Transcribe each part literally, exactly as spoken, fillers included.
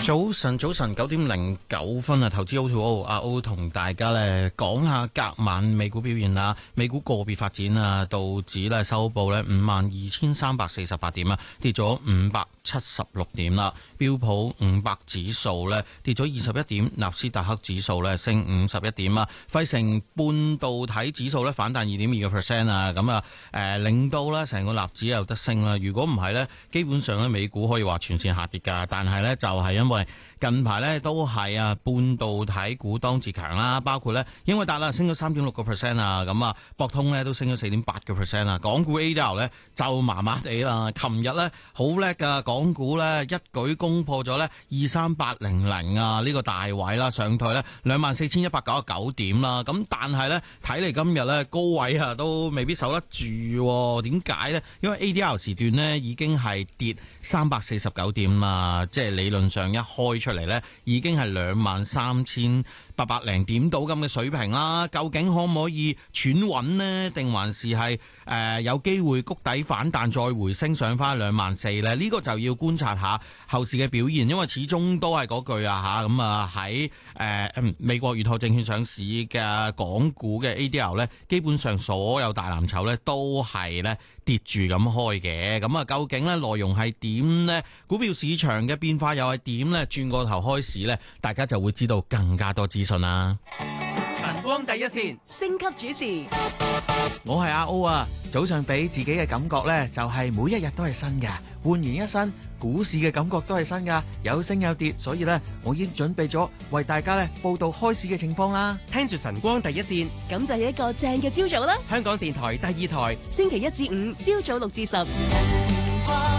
早晨，早晨九點零九分啊！投資 O to O， 阿 O 同大家咧講下隔晚美股表現啦。美股個別發展啊，道指咧收報咧五萬二千三百四十八點啊，跌咗五百七十六點啦。標普五百指數咧跌咗二十一點，納斯達克指數咧升五十一點啊。費城半導體指數咧反彈二點二個 percent 啊，咁啊誒令到咧成個納指有得升啦。如果唔係咧，基本上咧美股可以話全線下跌㗎，但係咧就係因為近排咧都係啊半導體股當自強啦，包括咧英偉達啦升咗三點六個 percent 啊，咁啊博通咧都升咗四點八個 percent 啊，港股 A D R 咧就麻麻地啦。琴日咧好叻㗎，港股咧一舉攻破咗咧二三八零零啊呢個大位啦，上台咧兩萬四千一百九十九點啦。咁但係咧睇嚟今日咧高位啊都未必守得住，點解咧？因為 A D R 時段咧已經係跌三百四十九點啦，即係理論上一開出嚟咧，已經係兩萬三千八百零點到咁嘅水平啦。究竟可唔可以喘穩呢？定還是係誒、呃、有機會谷底反彈再回升上翻兩萬四呢？呢、這個就要觀察下後市嘅表現，因為始終都係嗰句啊嚇。咁啊喺誒美國預託證券上市嘅港股嘅 A D R 咧，基本上所有大藍籌咧都係咧跌住咁開嘅。咁啊，究竟咧內容係點呢？股票市場嘅變化又係點呢？轉個頭開始咧，大家就會知道更加多資訊啦。 晨光第一線， 星級主持， 我係阿 O 啊！早上俾自己嘅感覺呢，就係每一日都係新嘅，煥然一新，股市嘅感覺都係新噶，有升有跌，所以呢，我已經準備咗為大家呢報道開市嘅情況啦。聽住晨光第一線， 咁就係一個正嘅朝早啦。 香港電台第二台， 星期一至五朝早六至十。晨光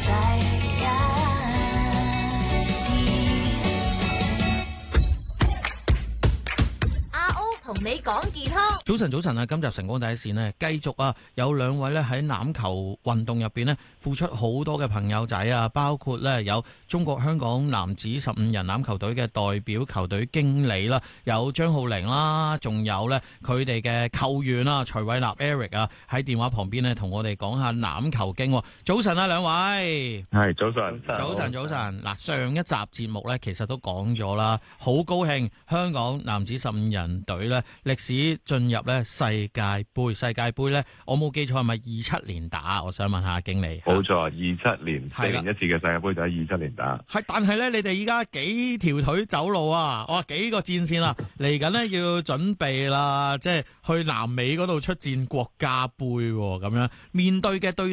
同你講健康。 早晨，早晨啊！今集晨光第一線呢，繼續啊，有兩位咧喺欖球運動入邊呢付出好多嘅朋友仔啊，包括咧有中國香港男子十五人欖球隊嘅代表球隊經理啦，有張浩玲啦，仲有咧佢哋嘅球員啊，徐偉立 Eric 啊，喺電話旁邊呢，同我哋講下欖球經。早晨啊，兩位。 係早晨， 早晨，早晨。嗱，上一集節目咧，其實都講咗啦，好高興香港男子十五人隊咧歷史進入咧世界盃，世界盃咧我冇記錯係咪二七年打？我想問下經理。 冇錯，二七年四年一次嘅世界盃就喺二七年打。 係，但係咧你哋依家幾條腿走路啊？哇，幾個戰線啦，嚟緊咧要準備啦，即係去南美嗰度出戰國家盃咁樣，面對嘅對